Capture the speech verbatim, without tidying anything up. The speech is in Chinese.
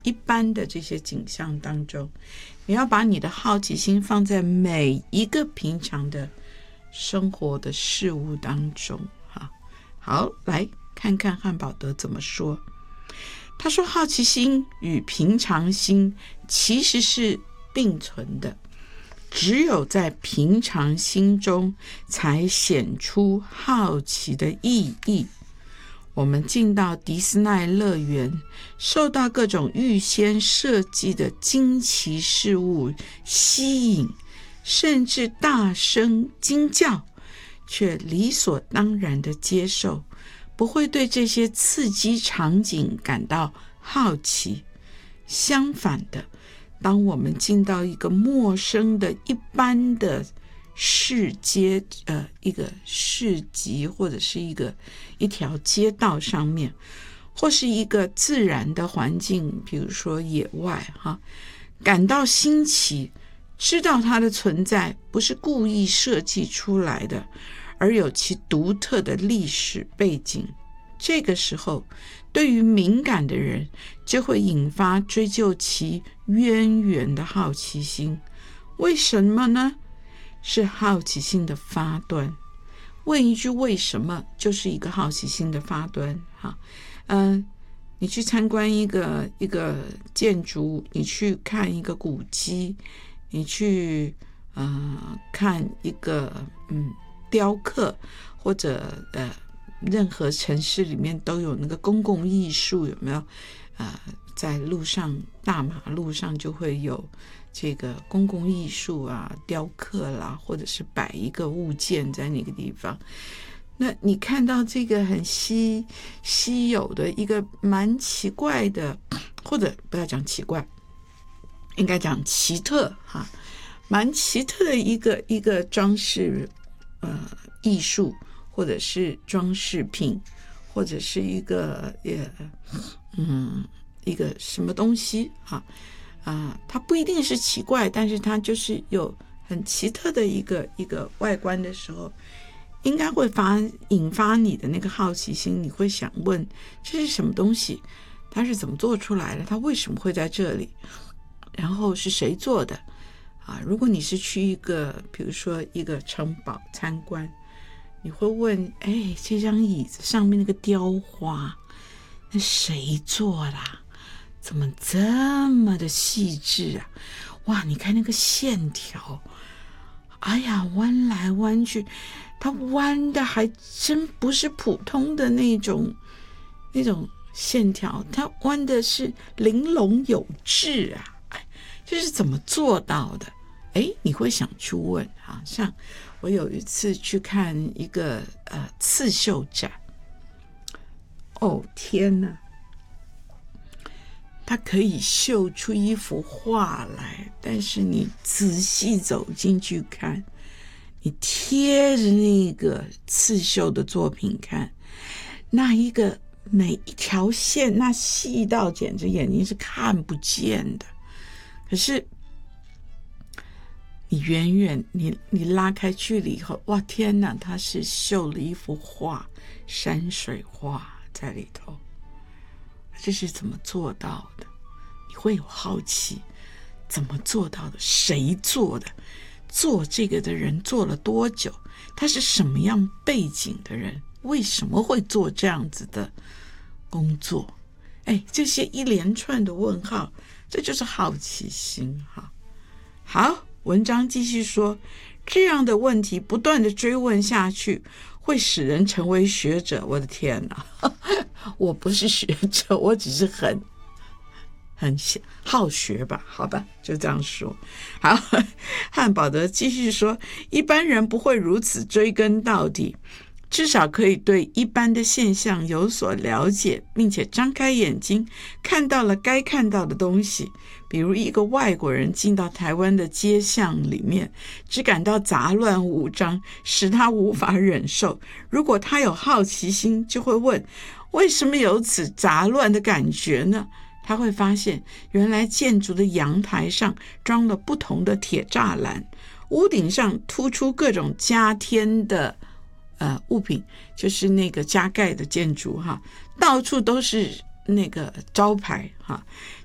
一般的这些景象当中，你要把你的好奇心放在每一个平常的生活的事物当中。好，来看看汉堡德怎么说。他说，好奇心与平常心其实是并存的，只有在平常心中才显出好奇的意义。我们进到迪斯奈乐园，受到各种预先设计的惊奇事物吸引，甚至大声惊叫，却理所当然地接受，不会对这些刺激场景感到好奇。相反的，当我们进到一个陌生的一般的市街，呃，一个市集，或者是一个一条街道上面，或是一个自然的环境，比如说野外哈，感到新奇，知道它的存在不是故意设计出来的，而有其独特的历史背景。这个时候，对于敏感的人就会引发追究其渊源的好奇心。为什么呢？是好奇心的发端。问一句为什么，就是一个好奇心的发端。哈，嗯，你去参观一个一个建筑，你去看一个古迹，你去呃看一个嗯雕刻，或者呃任何城市里面都有那个公共艺术，有没有？呃，在路上大马路上就会有这个公共艺术啊，雕刻啦，或者是摆一个物件在那个地方。那你看到这个很稀稀有的一个蛮奇怪的，或者不要讲奇怪，应该讲奇特哈，蛮奇特的一个一个装饰呃艺术，或者是装饰品，或者是一个呃嗯一个什么东西哈。啊，它不一定是奇怪，但是它就是有很奇特的一个一个外观的时候，应该会发引发你的那个好奇心，你会想问这是什么东西，它是怎么做出来的，它为什么会在这里，然后是谁做的啊？如果你是去一个比如说一个城堡参观，你会问，哎，这张椅子上面那个雕花，那谁做的啊？怎么这么的细致啊？哇，你看那个线条，哎呀，弯来弯去，它弯的还真不是普通的那种那种线条，它弯的是玲珑有致啊！哎，这是怎么做到的？哎，你会想去问啊？像我有一次去看一个呃刺绣展，哦天哪！它可以绣出一幅画来，但是你仔细走进去看，你贴着那个刺绣的作品看，那一个每一条线那细到简直眼睛是看不见的。可是你远远你你拉开距离以后，哇天哪，它是绣了一幅画，山水画在里头。这是怎么做到的？你会有好奇，怎么做到的？谁做的？做这个的人做了多久？他是什么样背景的人？为什么会做这样子的工作？哎，这些一连串的问号，这就是好奇心哈。好，文章继续说，这样的问题不断的追问下去，会使人成为学者。我的天哪，我不是学者，我只是很很好学吧，好吧，就这样说。好，汉堡德继续说，一般人不会如此追根到底，至少可以对一般的现象有所了解，并且张开眼睛看到了该看到的东西。比如一个外国人进到台湾的街巷里面，只感到杂乱无章，使他无法忍受。如果他有好奇心，就会问，为什么有此杂乱的感觉呢？他会发现，原来建筑的阳台上装了不同的铁栅栏，屋顶上突出各种加添的呃物品，就是那个加盖的建筑哈，到处都是那个招牌哈。